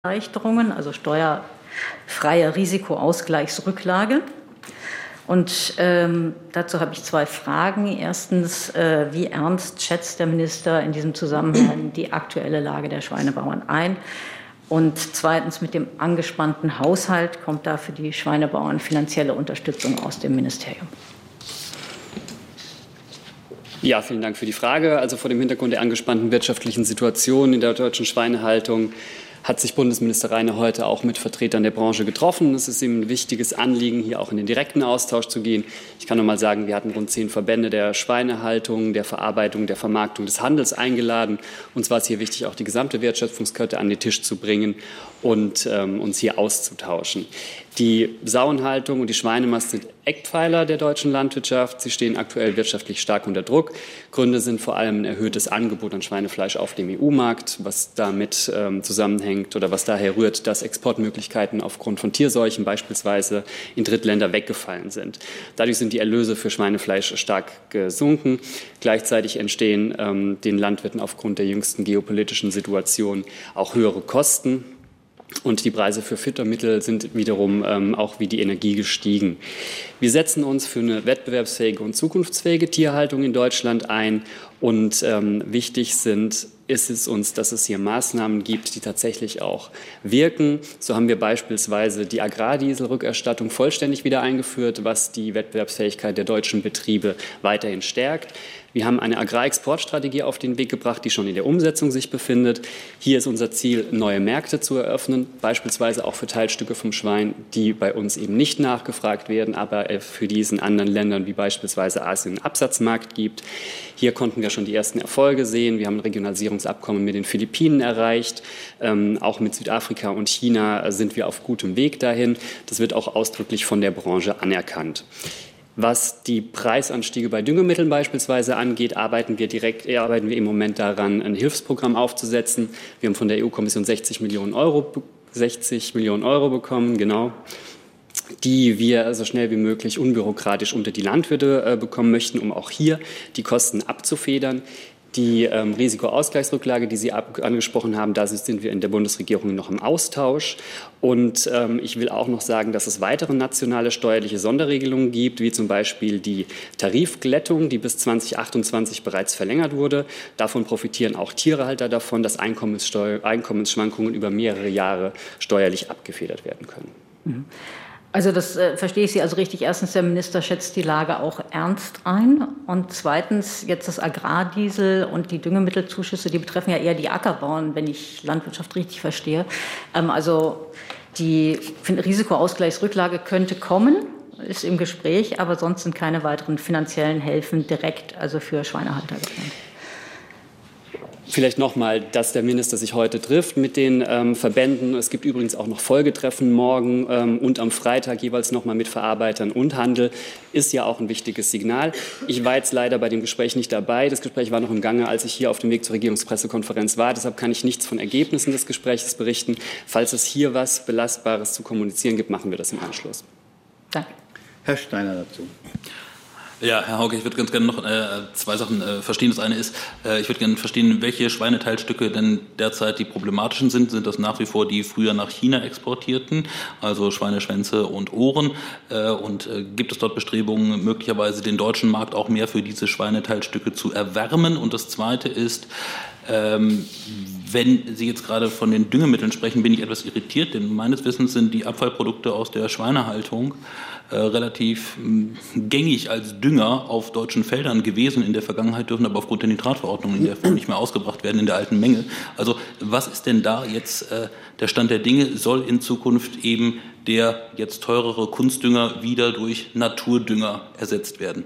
Erleichterungen, also steuerfreie Risikoausgleichsrücklage. Und dazu habe ich zwei Fragen. Erstens, wie ernst schätzt der Minister in diesem Zusammenhang die aktuelle Lage der Schweinebauern ein? Und zweitens, mit dem angespannten Haushalt kommt da für die Schweinebauern finanzielle Unterstützung aus dem Ministerium? Ja, vielen Dank für die Frage. Also vor dem Hintergrund der angespannten wirtschaftlichen Situation in der deutschen Schweinehaltung hat sich Bundesminister Rheiner heute auch mit Vertretern der Branche getroffen. Es ist ihm ein wichtiges Anliegen, hier auch in den direkten Austausch zu gehen. Ich kann nur mal sagen, wir hatten rund 10 Verbände der Schweinehaltung, der Verarbeitung, der Vermarktung, des Handels eingeladen. Uns war es hier wichtig, auch die gesamte Wertschöpfungskette an den Tisch zu bringen und uns hier auszutauschen. Die Sauenhaltung und die Schweinemast sind Eckpfeiler der deutschen Landwirtschaft. Sie stehen aktuell wirtschaftlich stark unter Druck. Gründe sind vor allem ein erhöhtes Angebot an Schweinefleisch auf dem EU-Markt, was damit zusammenhängt oder was daher rührt, dass Exportmöglichkeiten aufgrund von Tierseuchen beispielsweise in Drittländer weggefallen sind. Dadurch sind die Erlöse für Schweinefleisch stark gesunken. Gleichzeitig entstehen den Landwirten aufgrund der jüngsten geopolitischen Situation auch höhere Kosten. Und die Preise für Futtermittel sind wiederum auch wie die Energie gestiegen. Wir setzen uns für eine wettbewerbsfähige und zukunftsfähige Tierhaltung in Deutschland ein. Und wichtig ist es uns, dass es hier Maßnahmen gibt, die tatsächlich auch wirken. So haben wir beispielsweise die Agrardieselrückerstattung vollständig wieder eingeführt, was die Wettbewerbsfähigkeit der deutschen Betriebe weiterhin stärkt. Wir haben eine Agrarexportstrategie auf den Weg gebracht, die schon in der Umsetzung sich befindet. Hier ist unser Ziel, neue Märkte zu eröffnen, beispielsweise auch für Teilstücke vom Schwein, die bei uns eben nicht nachgefragt werden, aber für die es in anderen Ländern wie beispielsweise Asien einen Absatzmarkt gibt. Hier konnten wir schon die ersten Erfolge sehen. Wir haben ein Regionalisierungsabkommen mit den Philippinen erreicht. Auch mit Südafrika und China sind wir auf gutem Weg dahin. Das wird auch ausdrücklich von der Branche anerkannt. Was die Preisanstiege bei Düngemitteln beispielsweise angeht, arbeiten wir im Moment daran, ein Hilfsprogramm aufzusetzen. Wir haben von der EU-Kommission 60 Millionen Euro bekommen, genau, die wir so schnell wie möglich unbürokratisch unter die Landwirte bekommen möchten, um auch hier die Kosten abzufedern. Die Risikoausgleichsrücklage, die Sie angesprochen haben, da sind wir in der Bundesregierung noch im Austausch. Und ich will auch noch sagen, dass es weitere nationale steuerliche Sonderregelungen gibt, wie zum Beispiel die Tarifglättung, die bis 2028 bereits verlängert wurde. Davon profitieren auch Tierhalter davon, dass Einkommensschwankungen über mehrere Jahre steuerlich abgefedert werden können. Mhm. Also das verstehe ich Sie also richtig. Erstens, der Minister schätzt die Lage auch ernst ein. Und zweitens, jetzt das Agrardiesel und die Düngemittelzuschüsse, die betreffen ja eher die Ackerbauern, wenn ich Landwirtschaft richtig verstehe. Also die Risikoausgleichsrücklage könnte kommen, ist im Gespräch, aber sonst sind keine weiteren finanziellen Hilfen direkt also für Schweinehalter geplant. Vielleicht nochmal, dass der Minister sich heute trifft mit den Verbänden. Es gibt übrigens auch noch Folgetreffen morgen und am Freitag jeweils nochmal mit Verarbeitern und Handel. Ist ja auch ein wichtiges Signal. Ich war jetzt leider bei dem Gespräch nicht dabei. Das Gespräch war noch im Gange, als ich hier auf dem Weg zur Regierungspressekonferenz war. Deshalb kann ich nichts von Ergebnissen des Gesprächs berichten. Falls es hier was Belastbares zu kommunizieren gibt, machen wir das im Anschluss. Danke. Herr Steiner dazu. Ja, Herr Hauke, ich würde ganz gerne noch zwei Sachen verstehen. Das eine ist, ich würde gerne verstehen, welche Schweineteilstücke denn derzeit die problematischen sind. Sind das nach wie vor die früher nach China exportierten, also Schweineschwänze und Ohren? Und gibt es dort Bestrebungen, möglicherweise den deutschen Markt auch mehr für diese Schweineteilstücke zu erwärmen? Und das zweite ist, wenn Sie jetzt gerade von den Düngemitteln sprechen, bin ich etwas irritiert, denn meines Wissens sind die Abfallprodukte aus der Schweinehaltung relativ gängig als Dünger auf deutschen Feldern gewesen in der Vergangenheit, dürfen aber aufgrund der Nitratverordnung in der Form nicht mehr ausgebracht werden in der alten Menge. Also was ist denn da jetzt der Stand der Dinge? Soll in Zukunft eben der jetzt teurere Kunstdünger wieder durch Naturdünger ersetzt werden?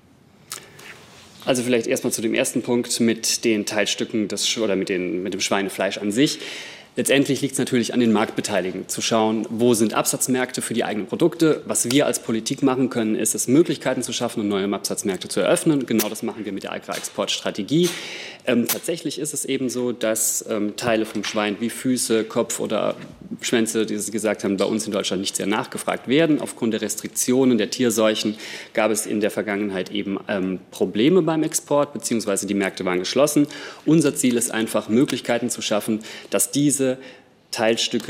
Also vielleicht erstmal zu dem ersten Punkt mit den Teilstücken oder mit dem Schweinefleisch an sich. Letztendlich liegt es natürlich an den Marktbeteiligten, zu schauen, wo sind Absatzmärkte für die eigenen Produkte. Was wir als Politik machen können, ist es, Möglichkeiten zu schaffen und neue Absatzmärkte zu eröffnen. Genau das machen wir mit der Agrarexportstrategie. Tatsächlich ist es eben so, dass Teile vom Schwein wie Füße, Kopf oder Schwänze, die Sie gesagt haben, bei uns in Deutschland nicht sehr nachgefragt werden. Aufgrund der Restriktionen der Tierseuchen gab es in der Vergangenheit eben Probleme beim Export, beziehungsweise die Märkte waren geschlossen. Unser Ziel ist einfach, Möglichkeiten zu schaffen, dass diese Teilstücke